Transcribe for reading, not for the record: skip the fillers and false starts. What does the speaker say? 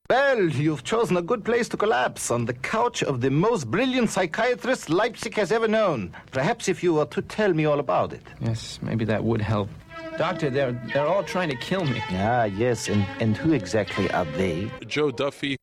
Well, you've chosen a good place to collapse, on the couch of the most brilliant psychiatrist Leipzig has ever known. Perhaps if you were to tell me all about it. Yes, maybe that would help. Doctor, they're all trying to kill me. Ah, yes, and who exactly are they? Joe Duffy